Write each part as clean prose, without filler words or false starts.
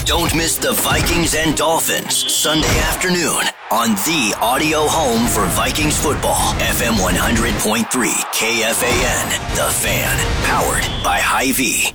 Don't miss the Vikings and Dolphins Sunday afternoon on the audio home for Vikings football. FM 100.3 KFAN, The Fan, powered by Hy-Vee.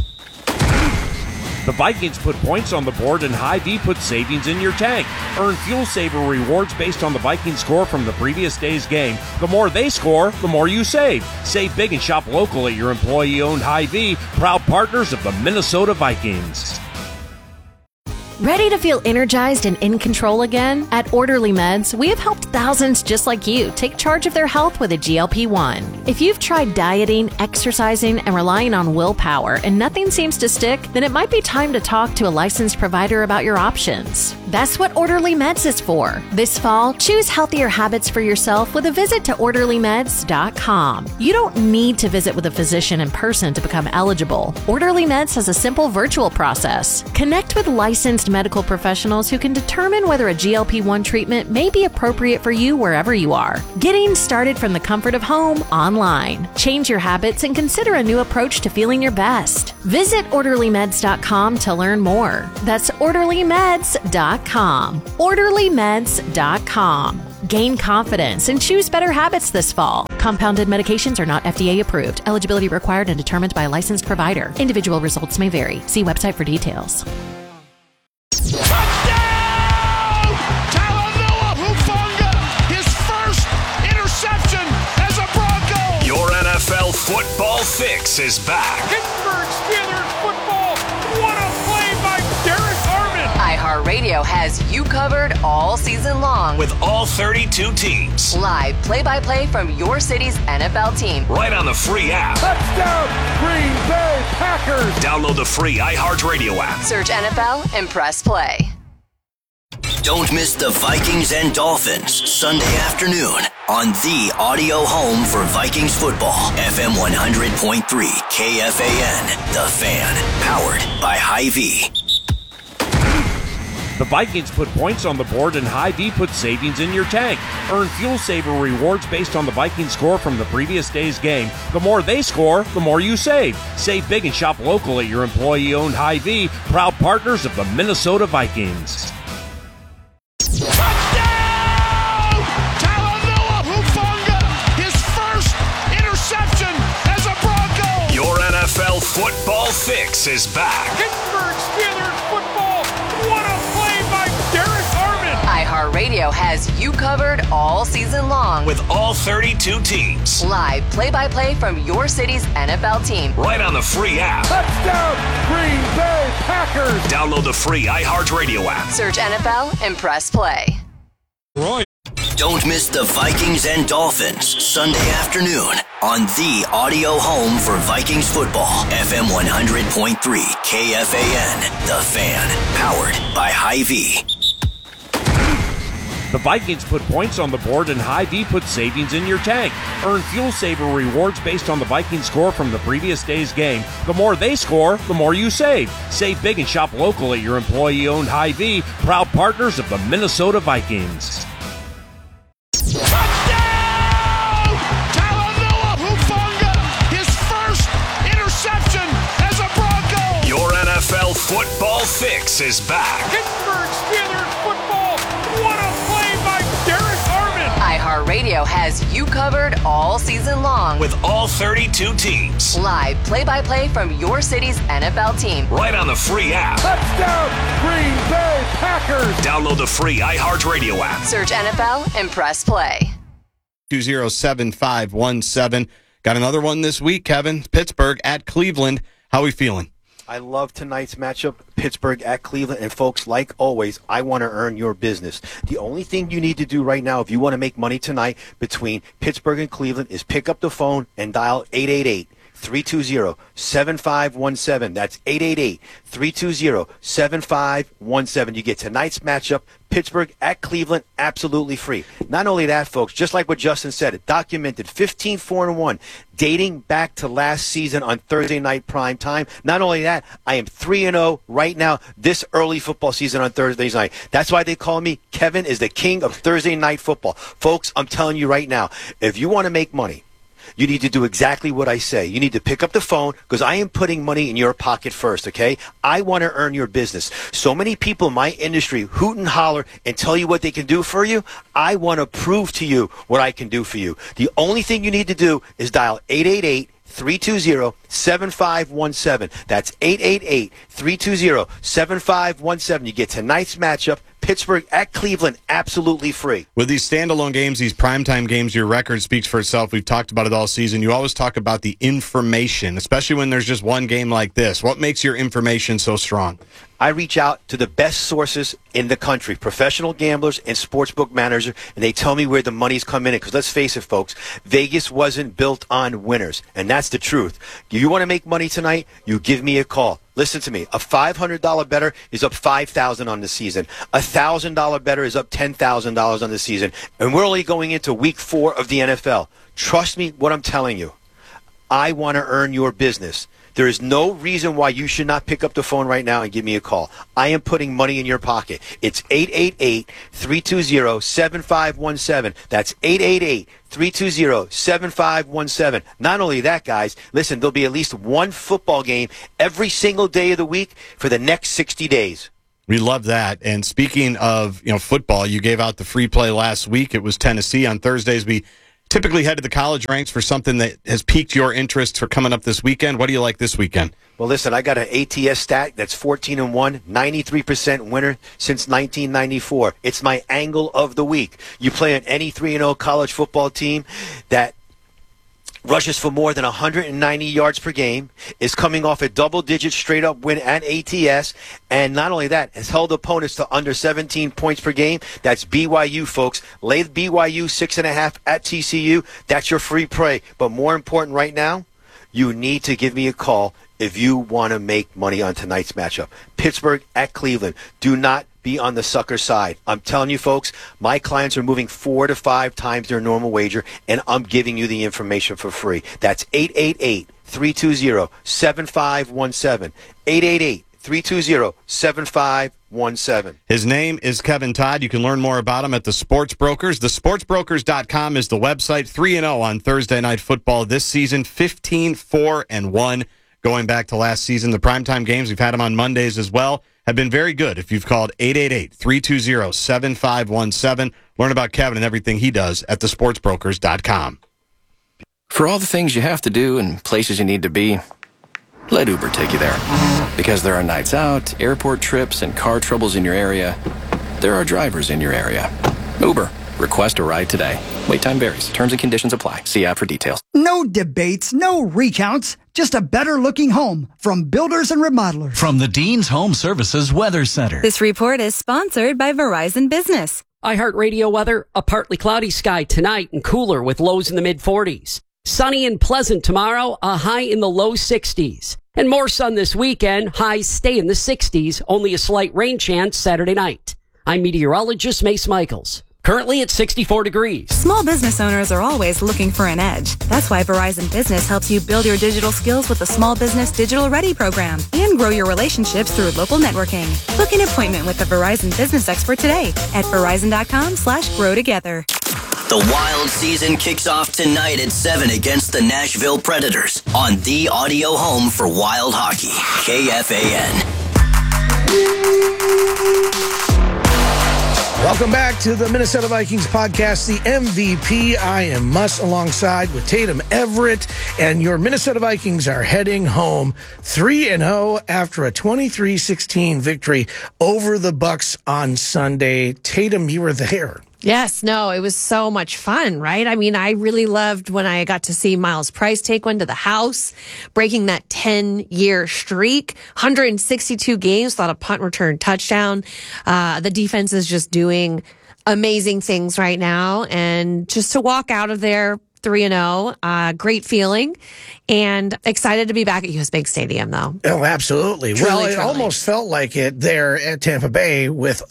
The Vikings put points on the board and Hy-Vee put savings in your tank. Earn Fuel Saver rewards based on the Vikings score from the previous day's game. The more they score, the more you save. Save big and shop local at your employee-owned Hy-Vee, proud partners of the Minnesota Vikings. Ready to feel energized and in control again? At Orderly Meds, we have helped thousands just like you take charge of their health with a GLP-1. If you've tried dieting, exercising, and relying on willpower and nothing seems to stick, then it might be time to talk to a licensed provider about your options. That's what Orderly Meds is for. This fall, choose healthier habits for yourself with a visit to OrderlyMeds.com. You don't need to visit with a physician in person to become eligible. Orderly Meds has a simple virtual process. Connect with licensed medical professionals who can determine whether a GLP-1 treatment may be appropriate for you wherever you are. Getting started from the comfort of home online. Change your habits and consider a new approach to feeling your best. Visit OrderlyMeds.com to learn more. That's OrderlyMeds.com. OrderlyMeds.com. Gain confidence and choose better habits this fall. Compounded medications are not FDA approved. Eligibility required and determined by a licensed provider. Individual results may vary. See website for details. Touchdown! Talanoa Hufanga, his first interception as a Bronco. Your NFL football fix is back. Pittsburgh Steelers football. What a play by Derek Armand. iHeartRadio has you covered all season long With all 32 teams. live play-by-play from your city's NFL team. Right on the free app. Touchdown, Green Bay Packers. Download the free iHeartRadio app. Search NFL and press play. Don't miss the Vikings and Dolphins Sunday afternoon on the audio home for Vikings football. FM 100.3 KFAN, The Fan, powered by Hy-Vee. The Vikings put points on the board and Hy-Vee put savings in your tank. Earn Fuel Saver rewards based on the Vikings score from the previous day's game. The more they score, the more you save. Save big and shop local at your employee-owned Hy-Vee, proud partners of the Minnesota Vikings. Touchdown! Talanoa Hufanga, his first interception as a Bronco. Your NFL football fix is back. Pittsburgh Steelers football. What a play by Derek Armand. iHeartRadio has you covered all season long With all 32 teams. live play-by-play from your city's NFL team. Right on the free app. Touchdown, Green Bay Packers. Download the free iHeartRadio app. Search NFL and press play. Don't miss the Vikings and Dolphins Sunday afternoon on the audio home for Vikings football. FM 100.3 KFAN, The Fan, powered by Hy-Vee. The Vikings put points on the board and Hy-Vee put savings in your tank. Earn Fuel Saver rewards based on the Vikings score from the previous day's game. The more they score, the more you save. Save big and shop local at your employee-owned Hy-Vee, proud partners of the Minnesota Vikings. Touchdown! Talanoa Hufanga, his first interception as a Bronco. Your NFL football fix is back. Pittsburgh Steelers football. What a play by Derek Armand. iHeartRadio has you covered all season long With all 32 teams. live play-by-play from your city's NFL team. Right on the free app. Touchdown, Green Bay Packers. Download the free iHeartRadio app. Search NFL and press play. 207517. Got another one this week, Kevin. Pittsburgh at Cleveland. How are we feeling? I love tonight's matchup, Pittsburgh at Cleveland. And folks, like always, I want to earn your business. The only thing you need to do right now if you want to make money tonight between Pittsburgh and Cleveland is pick up the phone and dial 888-320-7517. That's 888-320-7517. You get tonight's matchup, Pittsburgh at Cleveland, absolutely free. Not only that, folks, just like what Justin said, it documented 15-4-1, dating back to last season on Thursday night prime time. Not only that, I am 3-0 right now this early football season on Thursday night. That's why they call me Kevin is the king of Thursday night football. Folks, I'm telling you right now, if you want to make money, you need to do exactly what I say. You need to pick up the phone because I am putting money in your pocket first, okay? I want to earn your business. So many people in my industry hoot and holler and tell you what they can do for you. I want to prove to you what I can do for you. The only thing you need to do is dial 888-320-7517. That's 888-320-7517. You get tonight's matchup, Pittsburgh at Cleveland, absolutely free. With these standalone games, these primetime games, your record speaks for itself. We've talked about it all season. You always talk about the information, especially when there's just one game like this. What makes your information so strong? I reach out to the best sources in the country, professional gamblers and sportsbook managers, and they tell me where the money's come in. Because let's face it, folks, Vegas wasn't built on winners, and that's the truth. You want to make money tonight? You give me a call. Listen to me. A $500 bettor is up $5,000 on the season. A $1,000 bettor is up $10,000 on the season. And we're only going into week 4 of the NFL. Trust me what I'm telling you. I want to earn your business. There is no reason why you should not pick up the phone right now and give me a call. I am putting money in your pocket. It's 888-320-7517. That's 888-320-7517. Not only that, guys, listen, there'll be at least one football game every single day of the week for the next 60 days. We love that. And speaking of football, you gave out the free play last week. It was Tennessee. On Thursdays, we typically head to the college ranks for something that has piqued your interest for coming up this weekend. What do you like this weekend? Well, listen, I got an ATS stat that's 14-1, 93% winner since 1994. It's my angle of the week. You play on any 3-0 college football team that rushes for more than 190 yards per game, is coming off a double-digit straight-up win at ATS, and not only that, has held opponents to under 17 points per game. That's BYU, folks. Lay BYU 6.5 at TCU. That's your free play. But more important right now, you need to give me a call if you want to make money on tonight's matchup. Pittsburgh at Cleveland. Do not be on the sucker side. I'm telling you, folks, my clients are moving 4 to 5 times their normal wager, and I'm giving you the information for free. That's 888-320-7517. 888-320-7517. His name is Kevin Todd. You can learn more about him at The Sports Brokers. TheSportsBrokers.com is the website. 3-0 on Thursday Night Football this season. 15-4-1 going back to last season. The primetime games, we've had them on Mondays as well, have been very good. If you've called 888-320-7517, learn about Kevin and everything he does at thesportsbrokers.com. For all the things you have to do and places you need to be, let Uber take you there. Because there are nights out, airport trips, and car troubles in your area, there are drivers in your area. Uber. Request a ride today. Wait time varies. Terms and conditions apply. See app for details. No debates, no recounts, just a better-looking home from Builders and Remodelers. From the Dean's Home Services Weather Center. This report is sponsored by Verizon Business. iHeartRadio weather, a partly cloudy sky tonight and cooler with lows in the mid-40s. Sunny and pleasant tomorrow, a high in the low 60s. And more sun this weekend, highs stay in the 60s, only a slight rain chance Saturday night. I'm meteorologist Mace Michaels. Currently at 64 degrees. Small business owners are always looking for an edge. That's why Verizon Business helps you build your digital skills with the Small Business Digital Ready program and grow your relationships through local networking. Book an appointment with the Verizon Business expert today at verizon.com/growtogether. The Wild season kicks off tonight at 7 against the Nashville Predators on the audio home for Wild Hockey, KFAN. Welcome back to the Minnesota Vikings podcast, the MVP. I am Muss alongside with Tatum Everett, and your Minnesota Vikings are heading home 3-0 after a 23-16 victory over the Bucs on Sunday. Tatum, you were there. Yes, no, it was so much fun, right? I mean, I really loved when I got to see Miles Price take one to the house, breaking that 10-year streak, 162 games without a punt return touchdown. The defense is just doing amazing things right now. And just to walk out of there 3-0, great feeling, and excited to be back at US Bank Stadium, though. Oh, absolutely. Truly, it almost felt like it there at Tampa Bay with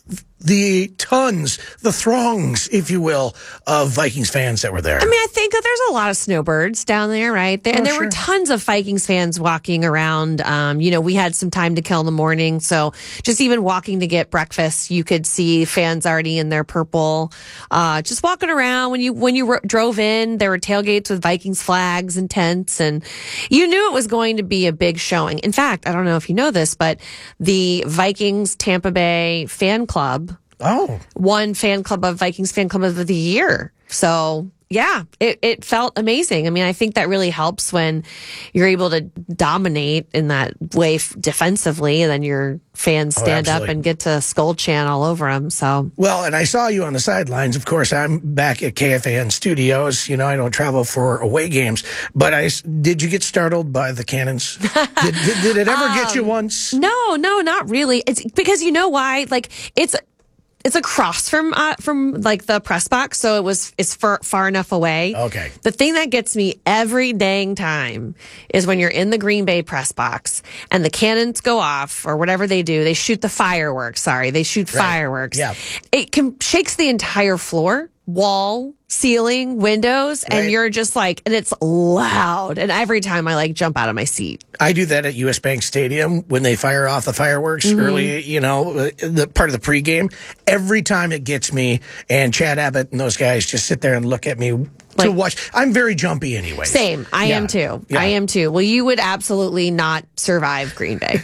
the throngs, if you will, of Vikings fans that were there? I mean, I think that there's a lot of snowbirds down there, right? And there were tons of Vikings fans walking around. We had some time to kill in the morning. So just even walking to get breakfast, you could see fans already in their purple, just walking around. When you drove in, there were tailgates with Vikings flags and tents, and you knew it was going to be a big showing. In fact, I don't know if you know this, but the Vikings Tampa Bay fan club won Vikings fan club of the year. So yeah, it felt amazing. I mean, I think that really helps when you're able to dominate in that way defensively, and then your fans stand up and get to skull chant all over them. So well, and I saw you on the sidelines. Of course, I'm back at KFAN studios. I don't travel for away games, but did you get startled by the cannons? did it ever get you once? No, not really. It's because you know why? Like it's across from like the press box, so it's far enough away. Okay. The thing that gets me every dang time is when you're in the Green Bay press box and the cannons go off or whatever they do. They shoot the fireworks. Sorry, they shoot fireworks. Yeah. It shakes the entire floor, wall, ceiling, windows, and you're just like, and it's loud. And every time I jump out of my seat. I do that at US Bank Stadium when they fire off the fireworks early, the part of the pregame. Every time it gets me, and Chad Abbott and those guys just sit there and look at me to watch. I'm very jumpy anyway. Same. I am too. Yeah. I am too. Well, you would absolutely not survive Green Bay.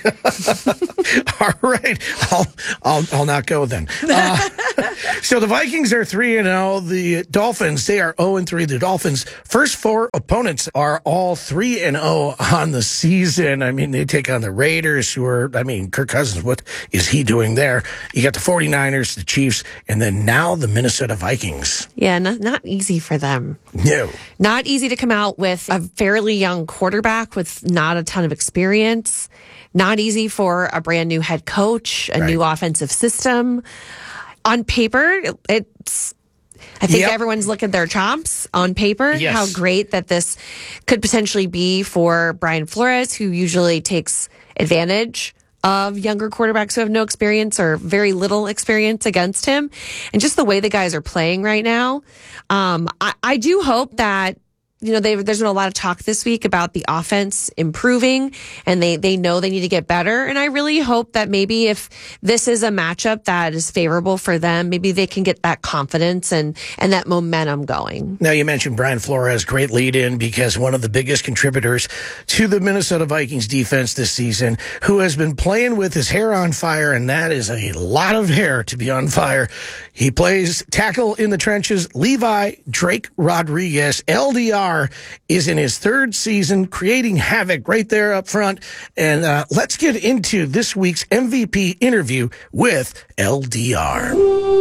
All right. I'll not go then. So the Vikings are 3-0. The Dolphins, they are 0-3. The Dolphins' first 4 opponents are all 3-0 on the season. I mean, they take on the Raiders, Kirk Cousins, what is he doing there? You got the 49ers, the Chiefs, and then now the Minnesota Vikings. Yeah, not easy for them. No. Not easy to come out with a fairly young quarterback with not a ton of experience. Not easy for a brand new head coach, a new offensive system. On paper, I think everyone's looking at their chops on paper. Yes. How great that this could potentially be for Brian Flores, who usually takes advantage of younger quarterbacks who have no experience or very little experience against him. And just the way the guys are playing right now, I do hope that there's been a lot of talk this week about the offense improving, and they know they need to get better. And I really hope that maybe if this is a matchup that is favorable for them, maybe they can get that confidence and that momentum going. Now, you mentioned Brian Flores, great lead in, because one of the biggest contributors to the Minnesota Vikings defense this season, who has been playing with his hair on fire, and that is a lot of hair to be on fire. He plays tackle in the trenches. Levi Drake Rodriguez, LDR, is in his 3rd season, creating havoc right there up front. And let's get into this week's MVP interview with LDR.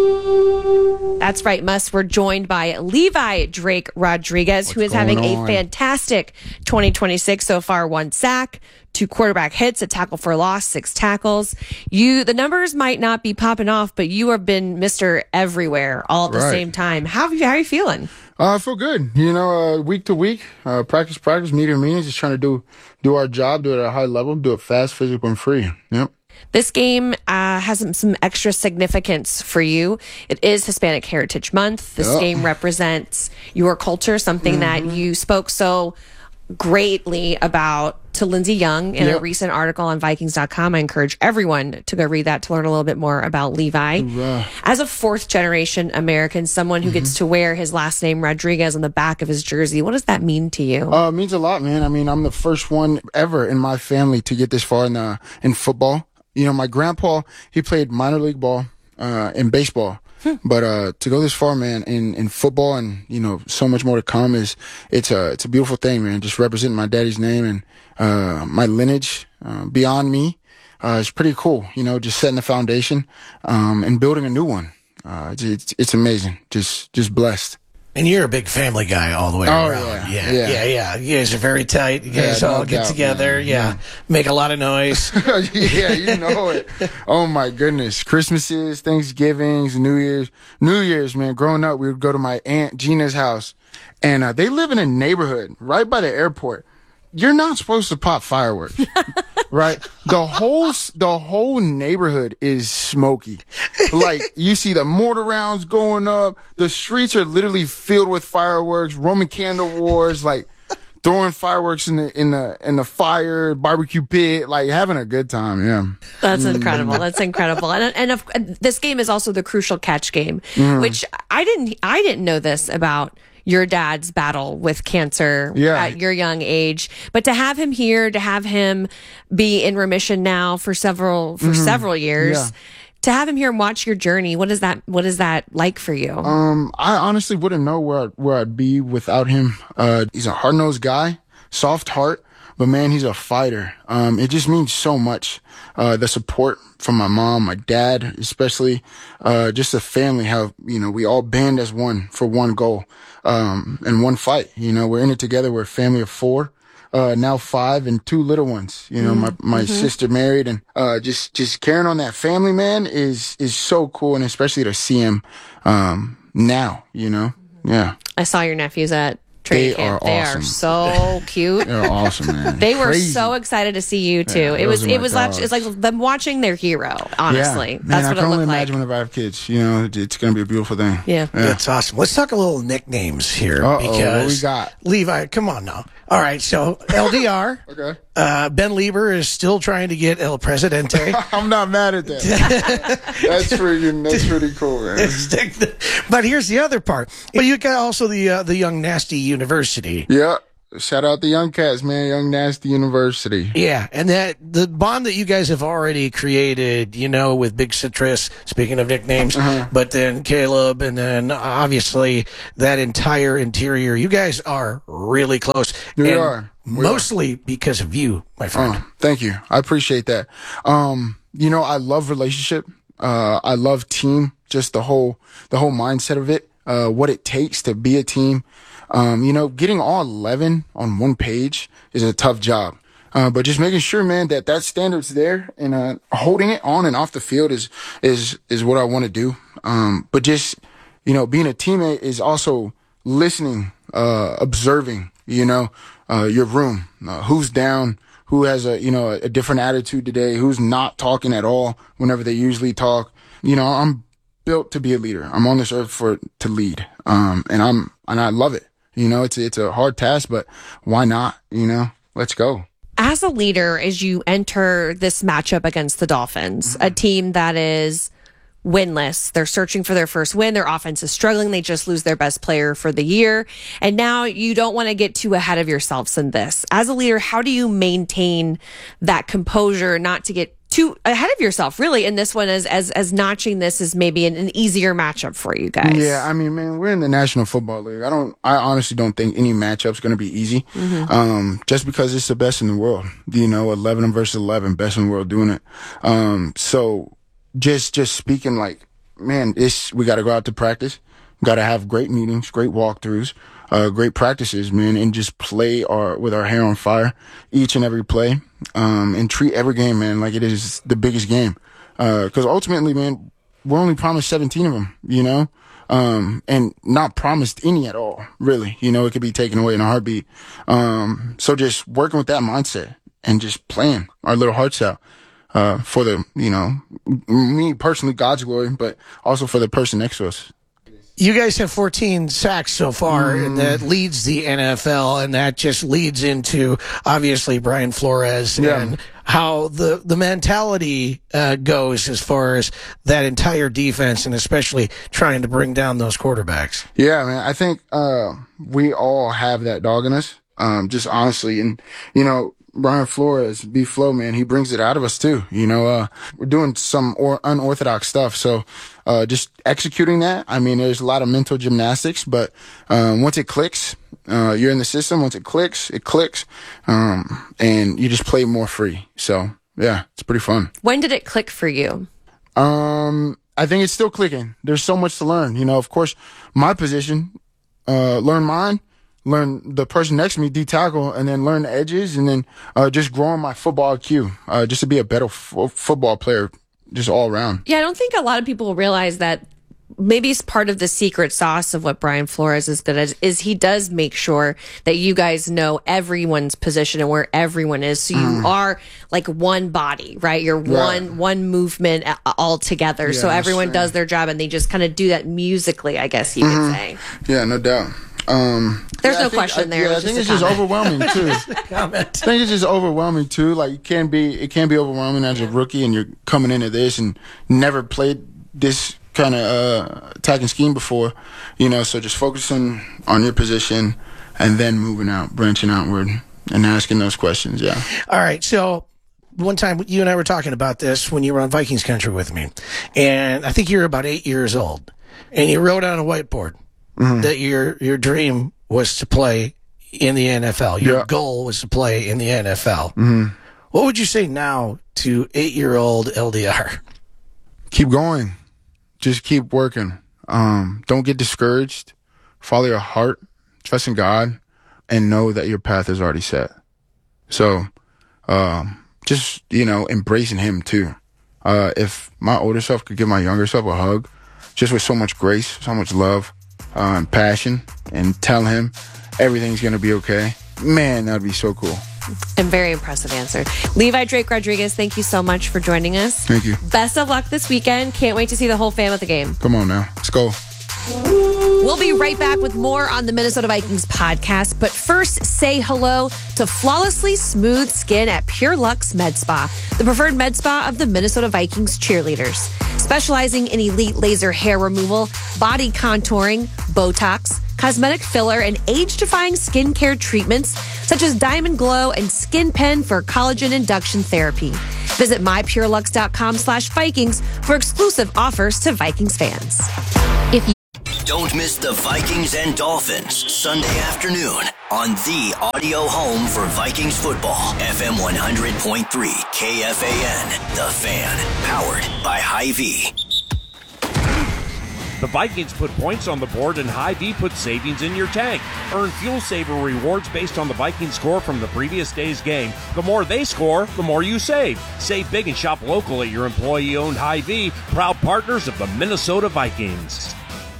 That's right, Muss. We're joined by Levi Drake Rodriguez, who is having a fantastic 2026 so far. 1 sack, 2 quarterback hits, a tackle for loss, 6 tackles. The numbers might not be popping off, but you have been Mr. Everywhere all at the same time. How are you feeling? I feel good. Week to week, practice, meeting to meetings, just trying to do our job, do it at a high level, do it fast, physical, and free. Yep. This game has some extra significance for you. It is Hispanic Heritage Month. This game represents your culture, something that you spoke so greatly about to Lindsey Young in a recent article on Vikings.com. I encourage everyone to go read that to learn a little bit more about Levi. As a 4th generation American, someone who gets to wear his last name Rodriguez on the back of his jersey, what does that mean to you? It means a lot, man. I mean, I'm the first one ever in my family to get this far in football. My grandpa, he played minor league ball in baseball. But to go this far, man, in football, and so much more to come, it's a beautiful thing, man. Just representing my daddy's name and my lineage beyond me. It's pretty cool, just setting the foundation and building a new one. It's amazing. Just blessed. And you're a big family guy all the way around. Yeah. You guys are very tight. You guys all get together. Make a lot of noise. Yeah, you know it. Oh my goodness. Christmases, Thanksgivings, New Year's, man. Growing up, we would go to my Aunt Gina's house, and they live in a neighborhood right by the airport. You're not supposed to pop fireworks, right? The whole neighborhood is smoky. Like, you see the mortar rounds going up. The streets are literally filled with fireworks, Roman candle wars, like throwing fireworks in the fire, barbecue pit, like having a good time. Yeah. That's incredible. That's incredible. And this game is also the Crucial Catch game, which I didn't know this about your dad's battle with cancer at your young age, but to have him here, to have him be in remission now for several years, to have him here and watch your journey, what is that like for you? I honestly wouldn't know where I'd be without him. He's a hard-nosed guy, soft heart, but man, he's a fighter. It just means so much. The support from my mom, my dad, especially, just the family, how, we all band as one for one goal, and one fight. We're in it together. We're a family of 4, now 5 and 2 little ones. My sister married, and, just carrying on that family, man, is so cool. And especially to see him, now, yeah. I saw your nephews at training camp. They are so cute. They're awesome, man. They were so excited to see you too. Yeah, it was like them watching their hero. Honestly, yeah. That's what it looked like. I can only imagine whenever I have kids. It's going to be a beautiful thing. Yeah, that's awesome. Let's talk a little nicknames here. Because what we got? Levi, come on now. All right, so LDR. Okay. Ben Lieber is still trying to get El Presidente. I'm not mad at that. That's pretty cool, man. But here's the other part. But you got also the Young Nasty University. Yeah. Shout out the Young Cats, man. Young Nasty University. Yeah, and that the bond that you guys have already created, with Big Citrus, speaking of nicknames, but then Caleb, and then obviously that entire interior, you guys are really close. We are. Mostly because of you, my friend. Thank you. I appreciate that. I love relationship. I love team, just the whole mindset of it, what it takes to be a team. Getting all 11 on one page is a tough job. But just making sure, man, that standard's there, and holding it on and off the field is what I want to do. But just, being a teammate is also listening, observing, your room, who's down, who has a different attitude today, who's not talking at all whenever they usually talk. I'm built to be a leader. I'm on this earth to lead. And I love it. It's a hard task, but why not? Let's go. As a leader, as you enter this matchup against the Dolphins, a team that is winless, they're searching for their first win. Their offense is struggling. They just lose their best player for the year. And now you don't want to get too ahead of yourselves in this. As a leader, how do you maintain that composure, not to get too ahead of yourself, really, in this one, as notching this as maybe an easier matchup for you guys? Yeah, I mean, man, we're in the National Football League. I honestly don't think any matchup's going to be easy. Just because it's the best in the world. 11 versus 11, best in the world doing it. So just speaking, like, man, we got to go out to practice. Got to have great meetings, great walkthroughs, great practices, man, and just play with our hair on fire each and every play, and treat every game, man, like it is the biggest game. 'Cause ultimately, man, we're only promised 17 of them, and not promised any at all, really. It could be taken away in a heartbeat. So just working with that mindset and just playing our little hearts out, for the, me personally, God's glory, but also for the person next to us. You guys have 14 sacks so far, and that leads the NFL, and that just leads into, obviously, Brian Flores and how the mentality goes as far as that entire defense, and especially trying to bring down those quarterbacks. Yeah, man, I think we all have that dog in us, just honestly. And, Brian Flores, B-Flow, man, he brings it out of us too. We're doing some unorthodox stuff. So, just executing that. I mean, there's a lot of mental gymnastics, but, once it clicks, you're in the system. Once it clicks, and you just play more free. So, yeah, it's pretty fun. When did it click for you? I think it's still clicking. There's so much to learn. Of course, my position, learn mine. Learn the person next to me, D-tackle, and then learn the edges, and then just growing my football IQ, just to be a better football player, just all around. Yeah, I don't think a lot of people realize that maybe it's part of the secret sauce of what Brian Flores is good at, is he does make sure that you guys know everyone's position and where everyone is. So you are like one body, right? You're one movement all together. So everyone does their job and they just kind of do that musically, I guess you could say. Yeah, no doubt. There's no question there. I think it's just overwhelming too. I think it's just overwhelming too. Like it can be overwhelming as a rookie and you're coming into this and never played this kind of attacking scheme before, so just focusing on your position and then moving out, branching outward and asking those questions. Yeah. All right. So one time you and I were talking about this when you were on Vikings country with me, and I think you were about 8 years old, and you wrote on a whiteboard that your dream was to play in the NFL. Your goal was to play in the NFL. What would you say now to 8-year-old LDR? Keep going. Just keep working. Don't get discouraged. Follow your heart. Trust in God. And know that your path is already set. So, just, embracing him too. If my older self could give my younger self a hug, just with so much grace, so much love, and passion, and tell him everything's going to be okay, man, that'd be so cool. And very impressive answer. Levi Drake Rodriguez, thank you so much for joining us. Thank you. Best of luck this weekend. Can't wait to see the whole fam at the game. Come on now. Let's go. We'll be right back with more on the Minnesota Vikings podcast. But first, say hello to flawlessly smooth skin at Pure Luxe Med Spa, the preferred med spa of the Minnesota Vikings cheerleaders. Specializing in elite laser hair removal, body contouring, Botox, cosmetic filler, and age-defying skincare treatments such as Diamond Glow and Skin Pen for collagen induction therapy. Visit mypurelux.com/Vikings for exclusive offers to Vikings fans. Don't miss the Vikings and Dolphins Sunday afternoon on the audio home for Vikings football. FM 100.3 KFAN, The Fan, powered by Hy-Vee. The Vikings put points on the board and Hy-Vee puts savings in your tank. Earn Fuel Saver rewards based on the Vikings score from the previous day's game. The more they score, the more you save. Save big and shop local at your employee-owned Hy-Vee, proud partners of the Minnesota Vikings.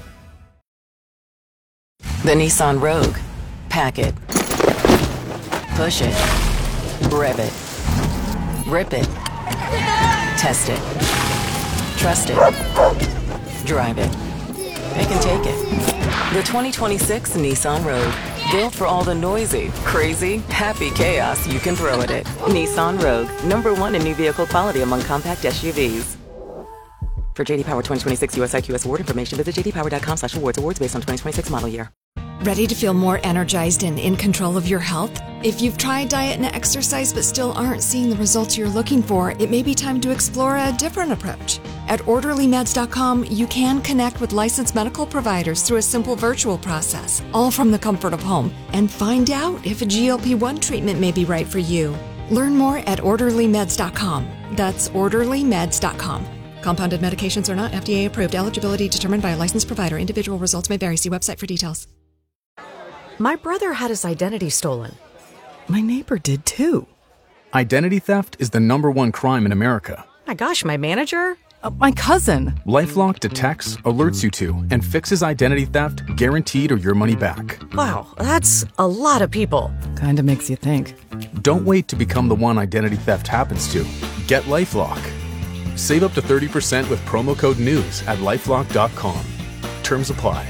The Nissan Rogue. Pack it. Push it. Rev it. Rip it. Test it. Trust it. Drive it. Pick and take it. The 2026 Nissan Rogue. Built for all the noisy, crazy, happy chaos you can throw at it. Nissan Rogue. #1 in new vehicle quality among compact SUVs. For JD Power 2026 US IQS award information, visit jdpower.com/awards. Awards based on 2026 model year. Ready to feel more energized and in control of your health? If you've tried diet and exercise but still aren't seeing the results you're looking for, it may be time to explore a different approach. At OrderlyMeds.com, you can connect with licensed medical providers through a simple virtual process, all from the comfort of home, and find out if a GLP-1 treatment may be right for you. Learn more at OrderlyMeds.com. That's OrderlyMeds.com. Compounded medications are not FDA approved. Eligibility determined by a licensed provider. Individual results may vary. See website for details. My brother had his identity stolen. My neighbor did too. Identity theft is the #1 crime in America. My gosh, my manager? My cousin. LifeLock detects, alerts you to, and fixes identity theft guaranteed or your money back. Wow, that's a lot of people. Kinda makes you think. Don't wait to become the one identity theft happens to. Get LifeLock. Save up to 30% with promo code NEWS at LifeLock.com. Terms apply.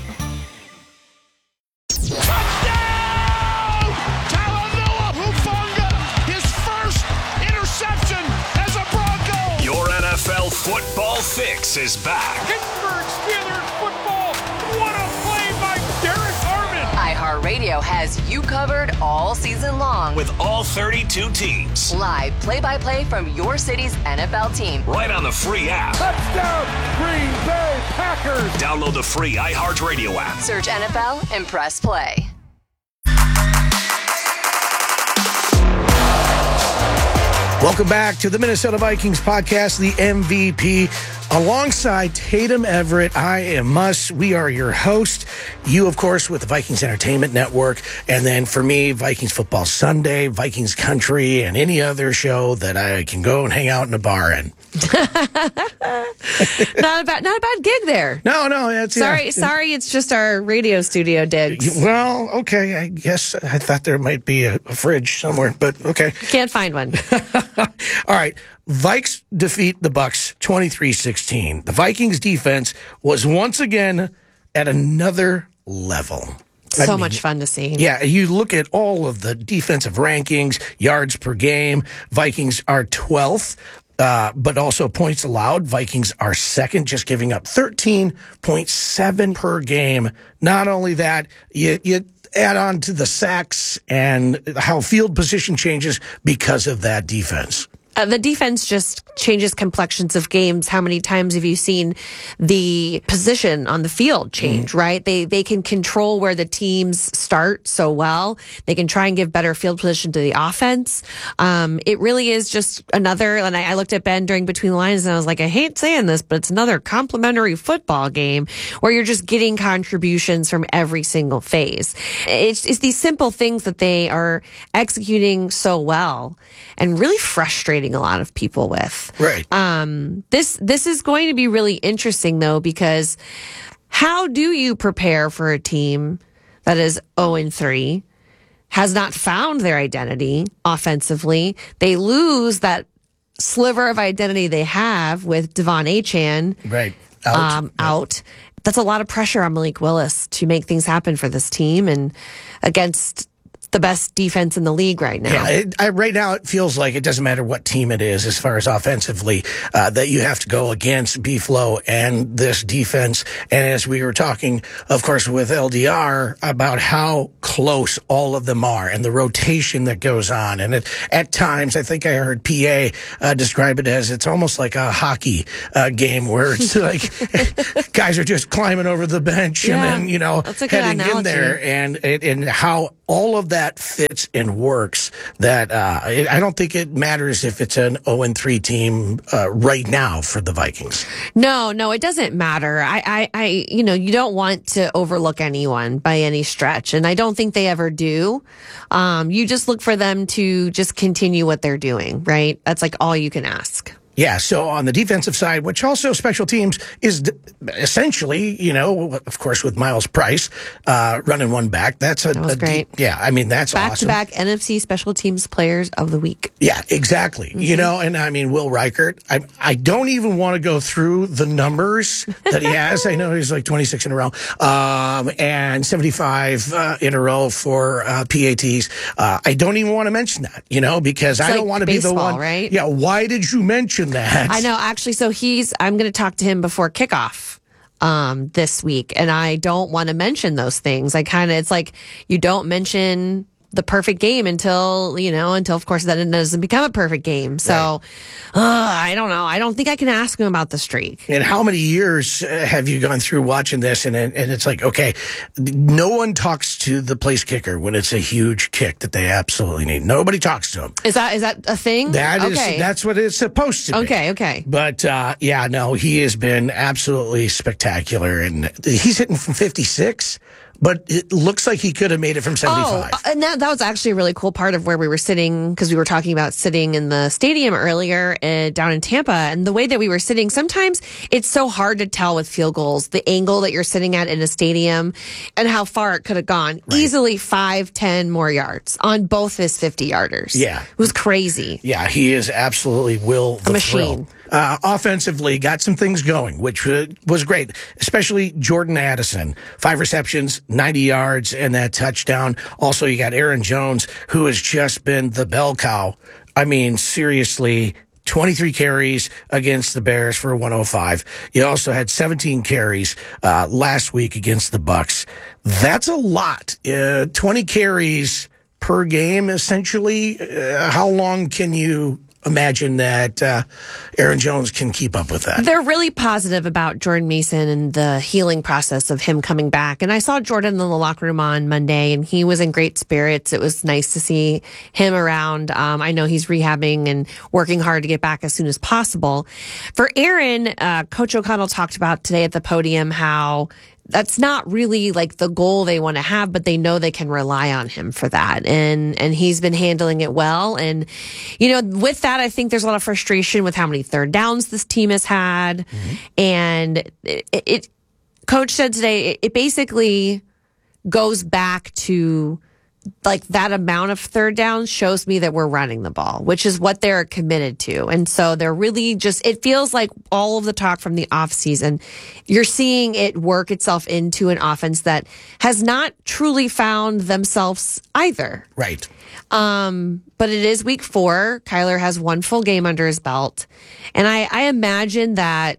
Football Fix is back. Pittsburgh Steelers football. What a play by Derek Armand. iHeartRadio has you covered all season long. With all 32 teams. Live play-by-play from your city's NFL team. Right on the free app. Touchdown, Green Bay Packers. Download the free iHeartRadio app. Search NFL and press play. Welcome back to the Minnesota Vikings podcast, the MVP Alongside Tatum Everett, I am Muss. We are your host. You, of course, with the Vikings Entertainment Network. And then for me, Vikings Football Sunday, Vikings Country, and any other show that I can go and hang out in a bar in. Not a bad gig there. No, that's sorry, it's just our radio studio digs. Well, okay, I guess I thought there might be a fridge somewhere, but okay. Can't find one. All right. Vikes defeat the Bucks 23-16. The Vikings defense was once again at another level. So much fun to see. Yeah, you look at all of the defensive rankings, yards per game. Vikings are 12th. But also points allowed. Vikings are second, just giving up 13.7 per game. Not only that, you add on to the sacks and how field position changes because of that defense. The defense just changes complexions of games. How many times have you seen the position on the field change, right? They can control where the teams start so well. They can try and give better field position to the offense. It really is just another, and I looked at Ben during Between the Lines and I was like, I hate saying this, but it's another complimentary football game where you're just getting contributions from every single phase. It's these simple things that they are executing so well and really frustrating a lot of people with. Right. This is going to be really interesting though, because how do you prepare for a team that is 0-3, has not found their identity offensively? They lose that sliver of identity they have with Devon Achane out. That's a lot of pressure on Malik Willis to make things happen for this team and against the best defense in the league right now. Yeah, right now it feels like it doesn't matter what team it is as far as offensively, that you have to go against B-Flow and this defense. And as we were talking, of course, with LDR about how close all of them are and the rotation that goes on. And at times, I think I heard PA describe it as it's almost like a hockey game where it's like guys are just climbing over the bench and then, heading in there and how all of that fits and works. That I don't think it matters if it's an 0-3 team right now for the Vikings. No, it doesn't matter. I you don't want to overlook anyone by any stretch, and I don't think they ever do. You just look for them to just continue what they're doing, right? That's like all you can ask. Yeah, so on the defensive side, which also special teams is essentially, of course, with Miles Price running one back. That was great. That's awesome. Back-to-back NFC Special Teams Players of the Week. Yeah, exactly. Mm-hmm. And Will Reichert, I don't even want to go through the numbers that he has. I know he's like 26 in a row, and 75 in a row for PATs. I don't even want to mention that, because I don't want to be the one. Right? Yeah, why did you mention that? I know, actually. So I'm going to talk to him before kickoff this week, and I don't want to mention those things. It's like you don't mention the perfect game until of course that it doesn't become a perfect game. So I don't know. I don't think I can ask him about the streak. And how many years have you gone through watching this? And it's like, okay, no one talks to the place kicker when it's a huge kick that they absolutely need. Nobody talks to him. Is that a thing? That's what it's supposed to be. Okay. But he has been absolutely spectacular, and he's hitting from 56. But it looks like he could have made it from 75. Oh, and that was actually a really cool part of where we were sitting, because we were talking about sitting in the stadium earlier down in Tampa. And the way that we were sitting, sometimes it's so hard to tell with field goals, the angle that you're sitting at in a stadium and how far it could have gone. Right. Easily 5-10 more yards on both his 50-yarders. Yeah. It was crazy. Yeah, he is absolutely a machine. Offensively, got some things going, which was great, especially Jordan Addison. 5 receptions, 90 yards, and that touchdown. Also, you got Aaron Jones, who has just been the bell cow. Seriously, 23 carries against the Bears for 105. You also had 17 carries last week against the Bucks. That's a lot. 20 carries per game, essentially. How long can you imagine that Aaron Jones can keep up with that. They're really positive about Jordan Mason and the healing process of him coming back. And I saw Jordan in the locker room on Monday, and he was in great spirits. It was nice to see him around. I know he's rehabbing and working hard to get back as soon as possible. For Aaron, Coach O'Connell talked about today at the podium how that's not really like the goal they want to have, but they know they can rely on him for that. And he's been handling it well. And, with that, I think there's a lot of frustration with how many third downs this team has had. Mm-hmm. And Coach said today, it basically goes back to like that amount of third downs shows me that we're running the ball, which is what they're committed to. And so they're really it feels like all of the talk from the offseason, you're seeing it work itself into an offense that has not truly found themselves either. Right. But it is week 4. Kyler has 1 full game under his belt. And I imagine that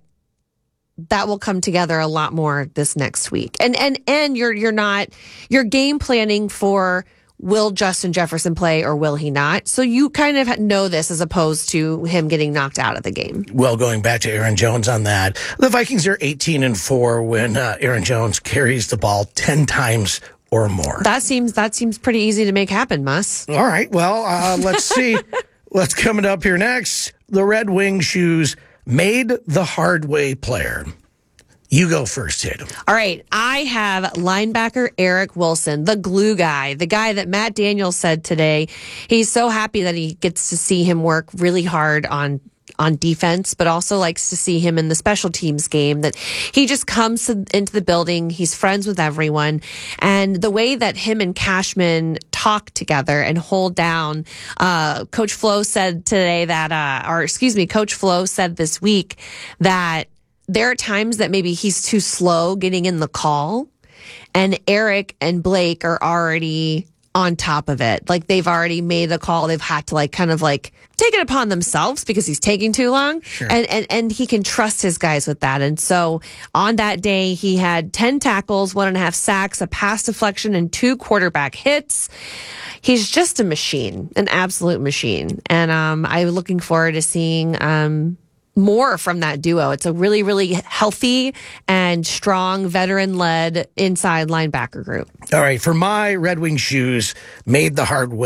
will come together a lot more this next week. And you're game planning for, will Justin Jefferson play or will he not? So you kind of know this as opposed to him getting knocked out of the game. Well, going back to Aaron Jones on that, the Vikings are 18-4 when Aaron Jones carries the ball 10 times or more. That seems pretty easy to make happen, Muss. All right. Well, let's see. What's coming up here next? The Red Wing shoes made the hard way player. You go first, Tatum. All right. I have linebacker Eric Wilson, the glue guy, the guy that Matt Daniels said today. He's so happy that he gets to see him work really hard on defense, but also likes to see him in the special teams game, that he just comes into the building. He's friends with everyone. And the way that him and Cashman talk together and hold down, Coach Flo said today that, Coach Flo said this week that there are times that maybe he's too slow getting in the call, and Eric and Blake are already on top of it. Like they've already made the call. They've had to take it upon themselves because he's taking too long. Sure. And he can trust his guys with that. And so on that day, he had 10 tackles, 1.5 sacks, a pass deflection, and 2 quarterback hits. He's just a machine, an absolute machine. And I'm looking forward to seeing more from that duo. It's a really, really healthy and strong veteran-led inside linebacker group. All right, for my Red Wing shoes, made the hard way.